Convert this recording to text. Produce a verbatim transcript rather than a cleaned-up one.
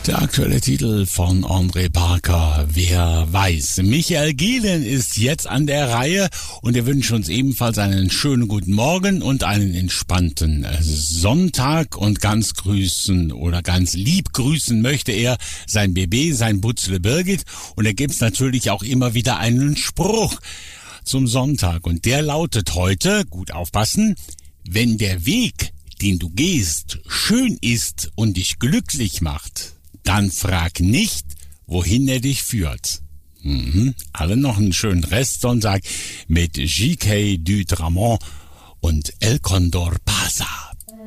Der aktuelle Titel von André Parker, Wer weiß. Michael Gielen ist jetzt an der Reihe und er wünscht uns ebenfalls einen schönen guten Morgen und einen entspannten Sonntag und ganz grüßen oder ganz lieb grüßen möchte er sein Baby, sein Butzle Birgit, und er gibt natürlich auch immer wieder einen Spruch zum Sonntag und der lautet heute, gut aufpassen: Wenn der Weg, den du gehst, schön ist und dich glücklich macht, dann frag nicht, wohin er dich führt. Mhm. Alle noch einen schönen Restsonntag mit J K. Dutramont und El Condor